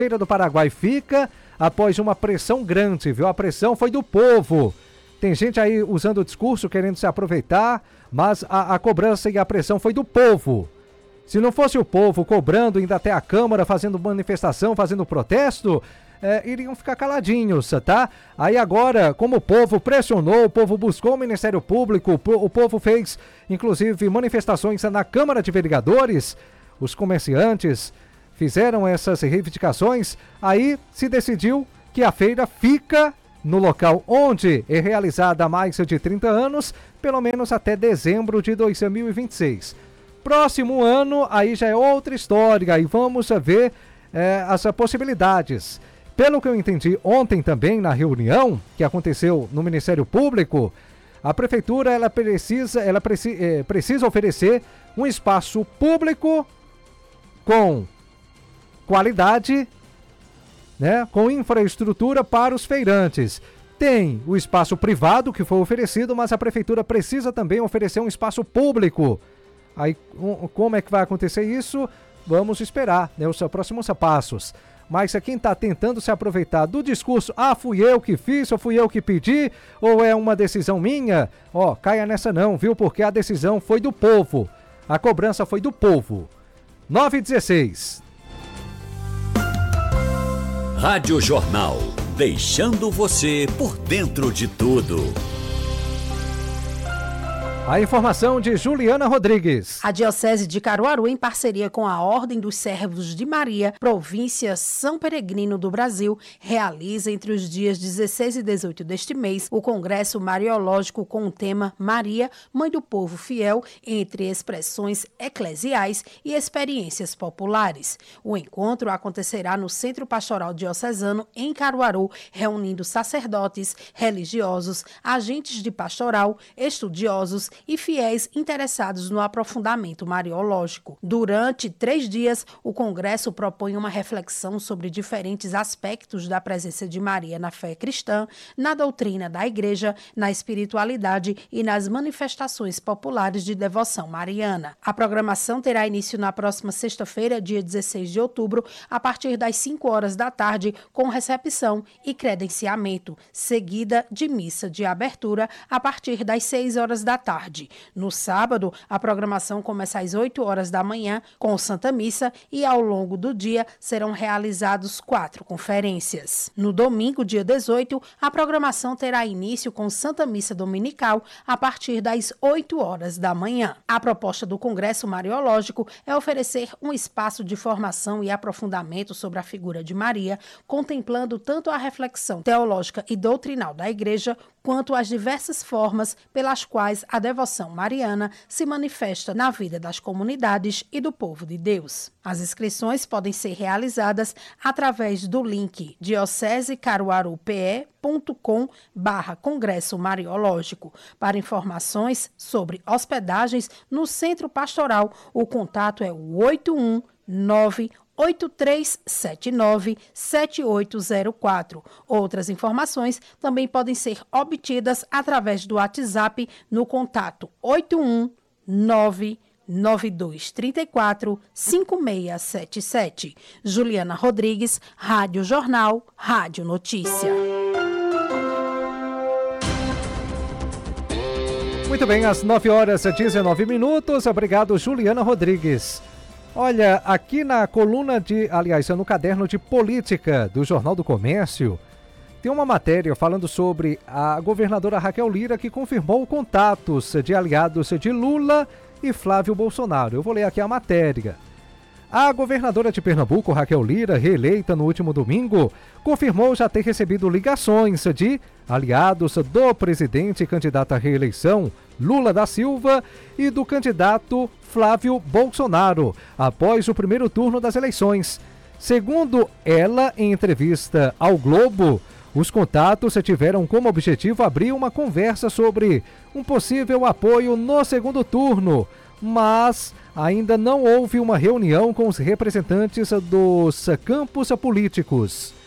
Feira do Paraguai fica após uma pressão grande, viu? A pressão foi do povo. Tem gente aí usando o discurso, querendo se aproveitar, mas a cobrança e a pressão foi do povo. Se não fosse o povo cobrando, indo até a Câmara, fazendo manifestação, fazendo protesto, iriam ficar caladinhos, tá? Aí agora, como o povo pressionou, o povo buscou o Ministério Público, o povo fez, inclusive, manifestações na Câmara de Vereadores, os comerciantes fizeram essas reivindicações, aí se decidiu que a feira fica no local onde é realizada há mais de 30 anos, pelo menos até dezembro de 2026. Próximo ano, aí já é outra história, e vamos ver as possibilidades. Pelo que eu entendi ontem também na reunião que aconteceu no Ministério Público, a Prefeitura precisa oferecer um espaço público com qualidade, né, com infraestrutura para os feirantes. Tem o espaço privado que foi oferecido, mas a Prefeitura precisa também oferecer um espaço público. Aí, como é que vai acontecer isso? Vamos esperar, né, os próximos passos. Mas quem está tentando se aproveitar do discurso, fui eu que fiz, ou fui eu que pedi, ou é uma decisão minha, caia nessa não, viu? Porque a decisão foi do povo, a cobrança foi do povo. 9h16. Rádio Jornal, deixando você por dentro de tudo. A informação de Juliana Rodrigues. A Diocese de Caruaru, em parceria com a Ordem dos Servos de Maria, província São Peregrino do Brasil, realiza entre os dias 16 e 18 deste mês o Congresso Mariológico com o tema Maria, Mãe do Povo Fiel, entre expressões eclesiais e experiências populares. O encontro acontecerá no Centro Pastoral Diocesano, em Caruaru, reunindo sacerdotes, religiosos, agentes de pastoral, estudiosos e fiéis interessados no aprofundamento mariológico. Durante 3 dias, o Congresso propõe uma reflexão sobre diferentes aspectos da presença de Maria na fé cristã, na doutrina da Igreja, na espiritualidade e nas manifestações populares de devoção mariana. A programação terá início na próxima sexta-feira, dia 16 de outubro, a partir das 5 horas da tarde, com recepção e credenciamento, seguida de missa de abertura a partir das 6 horas da tarde. No sábado, a programação começa às 8 horas da manhã, com Santa Missa, e ao longo do dia serão realizados 4 conferências. No domingo, dia 18, a programação terá início com Santa Missa Dominical a partir das 8 horas da manhã. A proposta do Congresso Mariológico é oferecer um espaço de formação e aprofundamento sobre a figura de Maria, contemplando tanto a reflexão teológica e doutrinal da Igreja, quanto as diversas formas pelas quais a devoção mariana se manifesta na vida das comunidades e do povo de Deus. As inscrições podem ser realizadas através do link diocesecaruarupe.com/Congresso Mariológico. Para informações sobre hospedagens no Centro Pastoral, o contato é o 819-8379-7804. Outras informações também podem ser obtidas através do WhatsApp no contato 81992345677. Juliana Rodrigues, Rádio Jornal, Rádio Notícia. Muito bem, às 9h19. Obrigado, Juliana Rodrigues. Olha, aqui no caderno de política do Jornal do Comércio, tem uma matéria falando sobre a governadora Raquel Lira, que confirmou contatos de aliados de Lula e Flávio Bolsonaro. Eu vou ler aqui a matéria. A governadora de Pernambuco, Raquel Lira, reeleita no último domingo, confirmou já ter recebido ligações de aliados do presidente e candidato à reeleição, Lula da Silva, e do candidato Flávio Bolsonaro, após o primeiro turno das eleições. Segundo ela, em entrevista ao Globo, os contatos tiveram como objetivo abrir uma conversa sobre um possível apoio no segundo turno, mas ainda não houve uma reunião com os representantes dos campos políticos.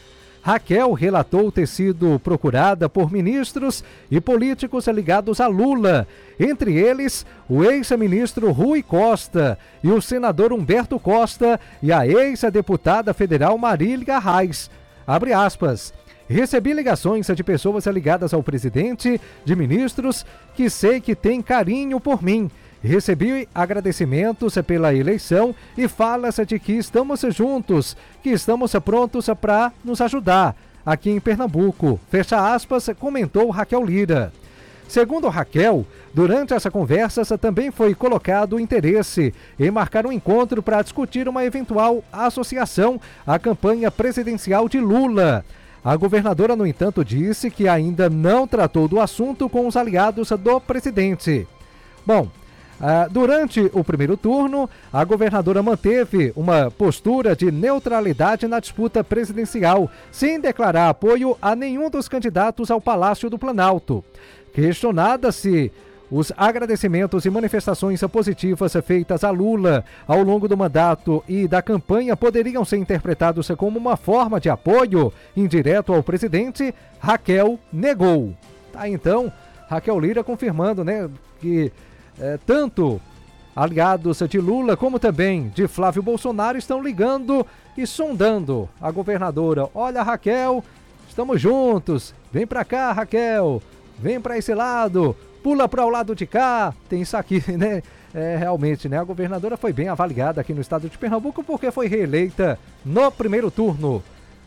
Raquel relatou ter sido procurada por ministros e políticos ligados a Lula, entre eles o ex-ministro Rui Costa e o senador Humberto Costa e a ex-deputada federal Marília Reis. Abre aspas. Recebi ligações de pessoas ligadas ao presidente, de ministros que sei que têm carinho por mim. Recebi agradecimentos pela eleição e falas de que estamos juntos, que estamos prontos para nos ajudar aqui em Pernambuco. Fecha aspas, comentou Raquel Lira. Segundo Raquel, durante essa conversa também foi colocado o interesse em marcar um encontro para discutir uma eventual associação à campanha presidencial de Lula. A governadora, no entanto, disse que ainda não tratou do assunto com os aliados do presidente. Bom, durante o primeiro turno, a governadora manteve uma postura de neutralidade na disputa presidencial, sem declarar apoio a nenhum dos candidatos ao Palácio do Planalto. Questionada se os agradecimentos e manifestações positivas feitas a Lula ao longo do mandato e da campanha poderiam ser interpretados como uma forma de apoio indireto ao presidente, Raquel negou. Tá, então, Raquel Lira confirmando, né, que tanto aliados de Lula como também de Flávio Bolsonaro estão ligando e sondando a governadora. Olha, Raquel, estamos juntos, vem pra cá, Raquel, vem pra esse lado, pula para o lado de cá, tem isso aqui, né? Realmente, né? A governadora foi bem avaliada aqui no estado de Pernambuco porque foi reeleita no primeiro turno.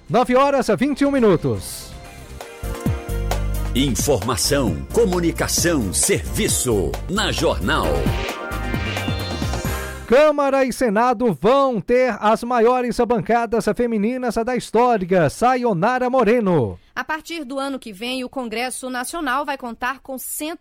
9h21. Informação, comunicação, serviço. Na Jornal. Câmara e Senado vão ter as maiores bancadas femininas da história. Sayonara Moreno. A partir do ano que vem, o Congresso Nacional vai contar com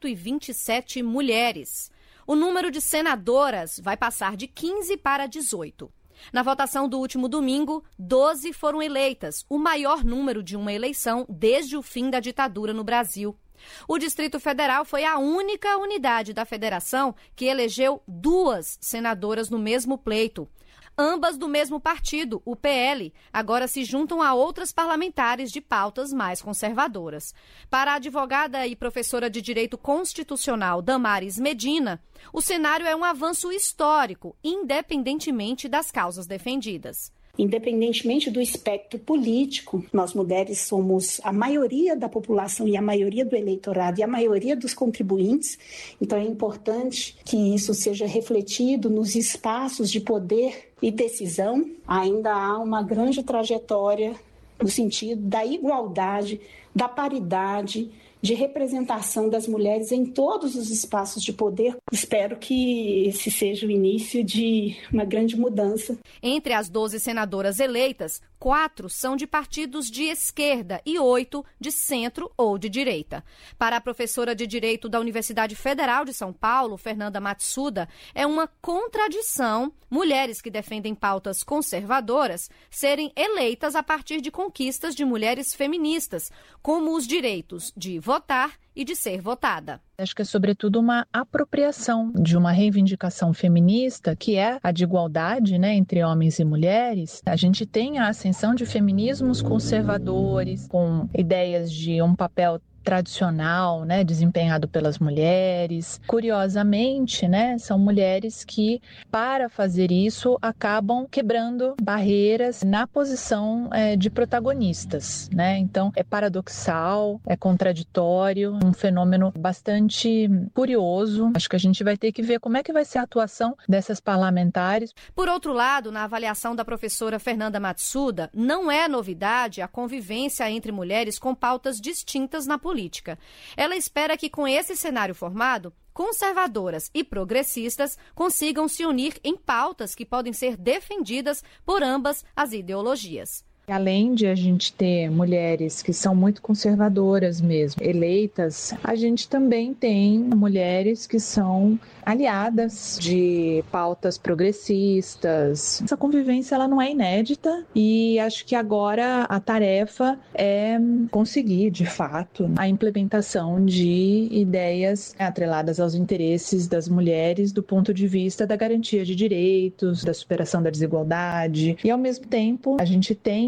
127 mulheres. O número de senadoras vai passar de 15 para 18. Na votação do último domingo, 12 foram eleitas, o maior número de uma eleição desde o fim da ditadura no Brasil. O Distrito Federal foi a única unidade da federação que elegeu 2 senadoras no mesmo pleito. Ambas do mesmo partido, o PL, agora se juntam a outras parlamentares de pautas mais conservadoras. Para a advogada e professora de Direito Constitucional Damares Medina, o cenário é um avanço histórico, independentemente das causas defendidas. Independentemente do espectro político, nós mulheres somos a maioria da população e a maioria do eleitorado e a maioria dos contribuintes. Então é importante que isso seja refletido nos espaços de poder e decisão. Ainda há uma grande trajetória no sentido da igualdade, da paridade, de representação das mulheres em todos os espaços de poder. Espero que esse seja o início de uma grande mudança. Entre as 12 senadoras eleitas, 4 são de partidos de esquerda e 8 de centro ou de direita. Para a professora de Direito da Universidade Federal de São Paulo, Fernanda Matsuda, é uma contradição mulheres que defendem pautas conservadoras serem eleitas a partir de conquistas de mulheres feministas, como os direitos de votar e de ser votada. Acho que é sobretudo uma apropriação de uma reivindicação feminista, que é a de igualdade, né, entre homens e mulheres. A gente tem a ascensão de feminismos conservadores, com ideias de um papel tradicional, né, desempenhado pelas mulheres. Curiosamente, né, são mulheres que, para fazer isso, acabam quebrando barreiras na posição de protagonistas, né? Então, é paradoxal, é contraditório, um fenômeno bastante curioso. Acho que a gente vai ter que ver como é que vai ser a atuação dessas parlamentares. Por outro lado, na avaliação da professora Fernanda Matsuda, não é novidade a convivência entre mulheres com pautas distintas na política. Ela espera que, com esse cenário formado, conservadoras e progressistas consigam se unir em pautas que podem ser defendidas por ambas as ideologias. Além de a gente ter mulheres que são muito conservadoras mesmo, eleitas, a gente também tem mulheres que são aliadas de pautas progressistas. Essa convivência ela não é inédita e acho que agora a tarefa é conseguir, de fato, a implementação de ideias atreladas aos interesses das mulheres do ponto de vista da garantia de direitos, da superação da desigualdade. E, ao mesmo tempo, a gente tem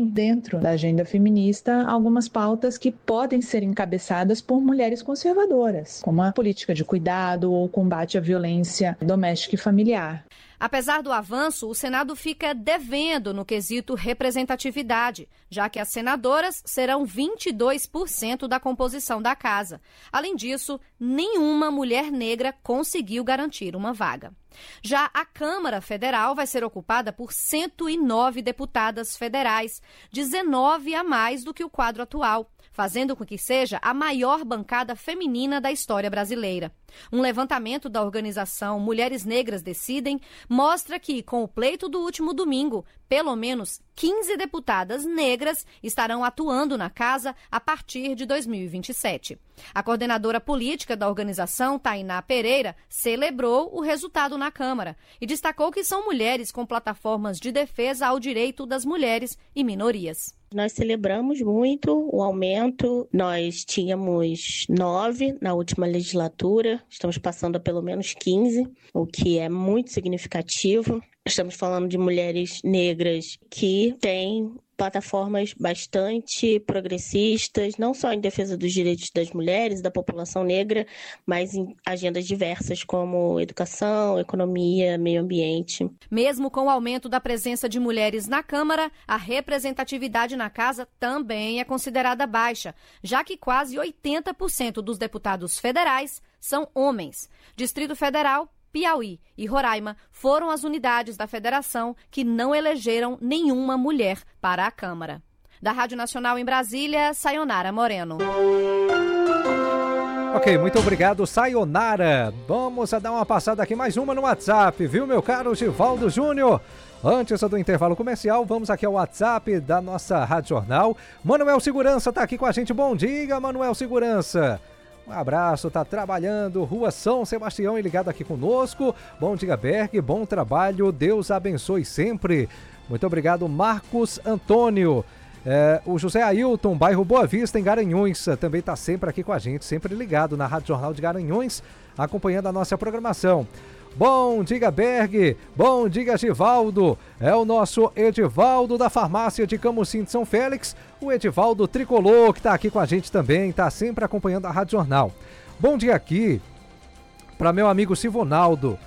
dentro da agenda feminista algumas pautas que podem ser encabeçadas por mulheres conservadoras, como a política de cuidado ou combate à violência doméstica e familiar. Apesar do avanço, o Senado fica devendo no quesito representatividade, já que as senadoras serão 22% da composição da casa. Além disso, nenhuma mulher negra conseguiu garantir uma vaga. Já a Câmara Federal vai ser ocupada por 109 deputadas federais, 19 a mais do que o quadro atual, fazendo com que seja a maior bancada feminina da história brasileira. Um levantamento da organização Mulheres Negras Decidem mostra que, com o pleito do último domingo, pelo menos 15 deputadas negras estarão atuando na casa a partir de 2027. A coordenadora política da organização, Tainá Pereira, celebrou o resultado na Câmara e destacou que são mulheres com plataformas de defesa ao direito das mulheres e minorias. Nós celebramos muito o aumento. Nós tínhamos 9 na última legislatura, estamos passando a pelo menos 15, o que é muito significativo. Estamos falando de mulheres negras que têm plataformas bastante progressistas, não só em defesa dos direitos das mulheres, da população negra, mas em agendas diversas como educação, economia, meio ambiente. Mesmo com o aumento da presença de mulheres na Câmara, a representatividade na casa também é considerada baixa, já que quase 80% dos deputados federais são homens. Distrito Federal, Piauí e Roraima foram as unidades da federação que não elegeram nenhuma mulher para a Câmara. Da Rádio Nacional em Brasília, Sayonara Moreno. Ok, muito obrigado, Sayonara. Vamos a dar uma passada aqui, mais uma no WhatsApp, viu, meu caro Givaldo Júnior? Antes do intervalo comercial, vamos aqui ao WhatsApp da nossa Rádio Jornal. Manuel Segurança está aqui com a gente. Bom dia, Manuel Segurança. Um abraço, tá trabalhando, Rua São Sebastião, e ligado aqui conosco. Bom dia, Berg, bom trabalho, Deus abençoe sempre. Muito obrigado, Marcos Antônio. O José Ailton, bairro Boa Vista, em Garanhuns, também tá sempre aqui com a gente, sempre ligado na Rádio Jornal de Garanhuns, acompanhando a nossa programação. Bom dia, Berg, bom dia, Givaldo, é o nosso Edivaldo da farmácia de Camusim de São Félix, o Edivaldo Tricolor, que está aqui com a gente também, está sempre acompanhando a Rádio Jornal. Bom dia aqui para meu amigo Silvonaldo,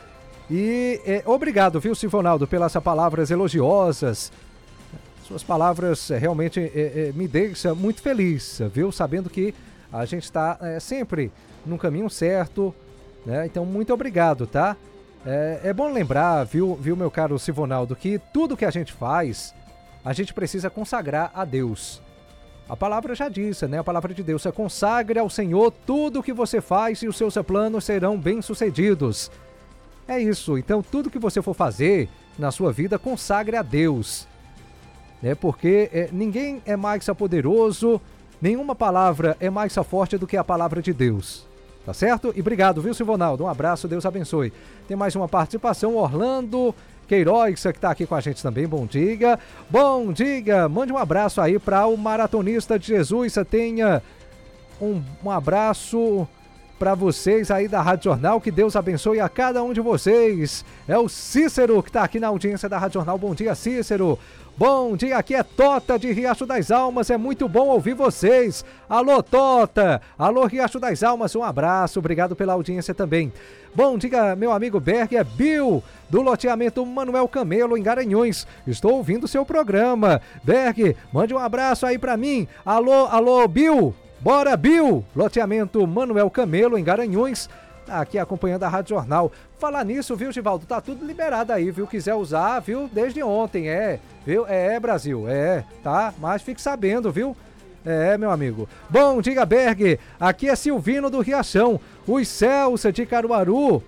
e obrigado, viu, Silvonaldo, pelas palavras elogiosas, suas palavras realmente me deixam muito feliz, viu, sabendo que a gente está sempre no caminho certo, né? Então muito obrigado, tá? É bom lembrar, viu, meu caro Silvonaldo, que tudo que a gente faz, a gente precisa consagrar a Deus. A palavra já disse, né? A palavra de Deus é: consagre ao Senhor tudo o que você faz e os seus planos serão bem-sucedidos. É isso, então tudo que você for fazer na sua vida, consagre a Deus. Né? Porque ninguém é mais poderoso, nenhuma palavra é mais forte do que a palavra de Deus. Tá certo? E obrigado, viu, Silvonaldo? Um abraço, Deus abençoe. Tem mais uma participação, Orlando Queiroz, que tá aqui com a gente também. Bom dia. Bom dia. Mande um abraço aí para o Maratonista de Jesus. Tenha um abraço para vocês aí da Rádio Jornal. Que Deus abençoe a cada um de vocês. É o Cícero que tá aqui na audiência da Rádio Jornal. Bom dia, Cícero. Bom dia, aqui é Tota de Riacho das Almas, é muito bom ouvir vocês. Alô, Tota, alô, Riacho das Almas, um abraço, obrigado pela audiência também. Bom dia, meu amigo Berg, é Bill, do loteamento Manuel Camelo, em Garanhuns. Estou ouvindo seu programa. Berg, mande um abraço aí pra mim. Alô, Bill, bora, Bill, loteamento Manuel Camelo, em Garanhuns. Aqui acompanhando a Rádio Jornal. Falar nisso, viu, Givaldo? Tá tudo liberado aí, viu? Quiser usar, viu? Desde ontem, viu? Brasil, tá? Mas fique sabendo, viu? Meu amigo. Bom dia, Berg. Aqui é Silvino do Riachão. Os céus de Caruaru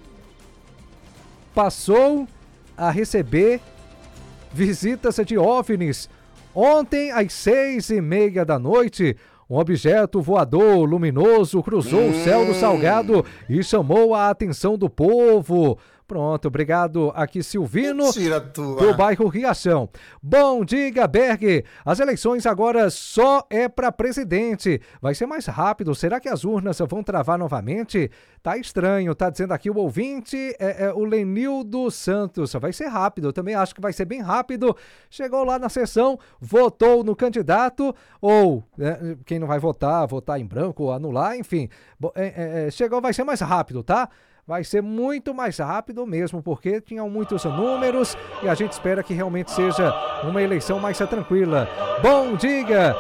passou a receber visitas de OVNIs. Ontem, às 6h30 da noite, um objeto voador luminoso cruzou o céu do Salgado e chamou a atenção do povo. Pronto, obrigado aqui Silvino, Mentira tua. do bairro Riachão. Bom dia, Berg. As eleições agora só é para presidente. Vai ser mais rápido. Será que as urnas vão travar novamente? Tá estranho, tá dizendo aqui o ouvinte, o Lenildo Santos. Vai ser rápido, eu também acho que vai ser bem rápido. Chegou lá na sessão, votou no candidato, ou quem não vai votar em branco ou anular, enfim. Chegou, vai ser mais rápido, tá? Vai ser muito mais rápido mesmo, porque tinham muitos números e a gente espera que realmente seja uma eleição mais tranquila. Bom dia!